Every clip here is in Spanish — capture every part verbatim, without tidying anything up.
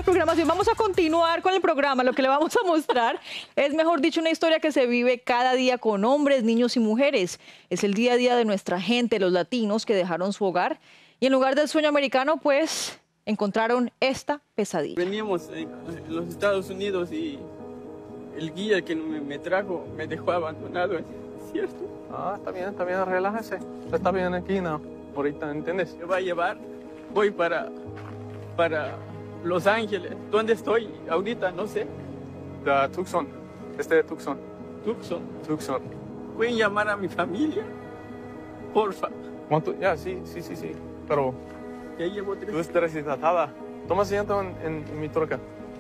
programación. Vamos a continuar con el programa. Lo que le vamos a mostrar es, mejor dicho, una historia que se vive cada día con hombres, niños y mujeres. Es el día a día de nuestra gente, los latinos que dejaron su hogar y en lugar del sueño americano, pues, encontraron esta pesadilla. Veníamos en los Estados Unidos y el guía que me, me trajo me dejó abandonado, ¿es cierto? Ah, está bien, está bien, relájese. Usted está bien aquí, ¿no? Ahorita, ¿entiendes? Me va a llevar, voy para, para Los Ángeles. ¿Dónde estoy ahorita? No sé. De Tucson, este de Tucson. Tucson. Tucson. ¿Pueden llamar a mi familia? Porfa. ¿Cuánto? Ya, sí, sí, sí, sí. Pero Ya llevo tres. tú estás deshidratada. Toma asiento en, en, en mi troca.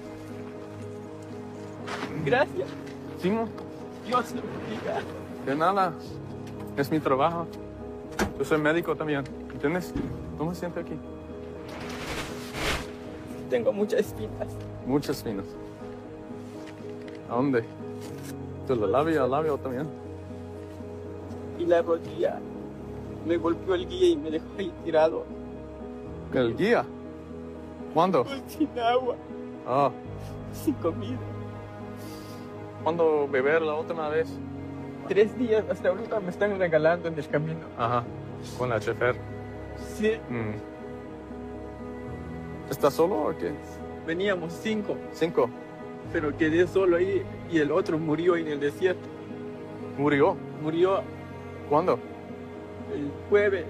Gracias. ¿Sí, mo? Dios lo bendiga. De nada. Es mi trabajo. Yo soy médico también, ¿entiendes? Toma asiento aquí. Tengo muchas espinas. Muchas espinas. ¿A dónde? ¿De la labia al labio también? Y la rodilla. Me golpeó el guía y me dejó ahí tirado. ¿El guía? ¿Cuándo? Sin agua, Ah, sin comida. ¿cuándo beber la última vez? Tres días hasta ahorita me están regalando en el camino. Ajá, con la chofer. Sí, Mm. ¿Estás solo o qué? veníamos cinco, Cinco. pero quedé solo ahí y el otro murió en el desierto. ¿Murió? Murió ¿Cuándo? el jueves.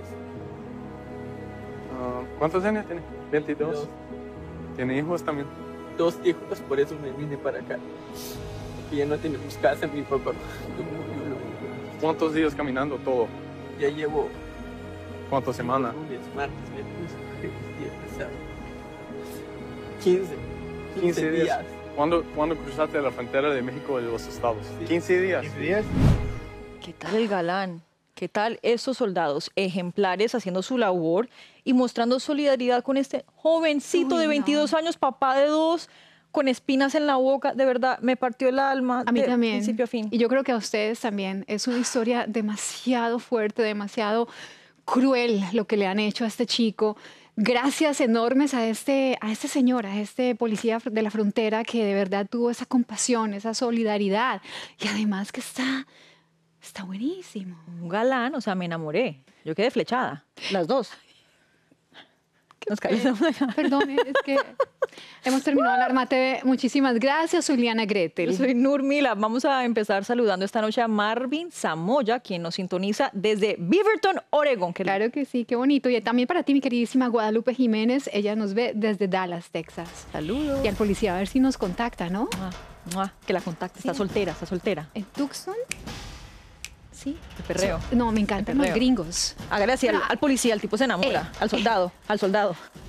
Ah, ¿cuántos años tiene? veintidós. Dos, ¿Tiene hijos también? dos hijos, por eso me vine para acá. Porque ya no tenemos casa, mi papá murió. lo- ¿Cuántos días caminando todo? Ya llevo ¿Cuántas semanas? lunes, martes, miércoles, jueves, viernes, sábado. quince. quince días. ¿Cuándo, ¿Cuándo cruzaste la frontera de México y los Estados? Sí. quince días. quince días. ¿Qué tal el galán? ¿Qué tal estos soldados ejemplares haciendo su labor y mostrando solidaridad con este jovencito Uy, de no. veintidós años, papá de dos, con espinas en la boca? De verdad, me partió el alma A mí de también. principio a fin. Y yo creo que a ustedes también. Es una historia demasiado fuerte, demasiado cruel lo que le han hecho a este chico. Gracias enormes a este, a este señor, a este policía de la frontera que de verdad tuvo esa compasión, esa solidaridad. Y además que está, está buenísimo. Un galán, o sea, me enamoré. Yo quedé flechada, las dos. Nos caímos acá. Perdón, es que hemos terminado Alarma T V. Muchísimas gracias, soy Liana Gretel. Yo soy Nur Mila. Vamos a empezar saludando esta noche a Marvin Zamoya, quien nos sintoniza desde Beaverton, Oregon. Qué Claro que sí, qué bonito. Y también para ti, mi queridísima Guadalupe Jiménez, ella nos ve desde Dallas, Texas. saludos. Y al policía, a ver si nos contacta, ¿no? Mua, mua, que la contacte, está Sí. soltera, está soltera. ¿En Tucson? Sí. El perreo. No, me encantan El los perreo. gringos. Hágale así al, Pero- al policía, el tipo se enamora. Eh, al soldado, al soldado.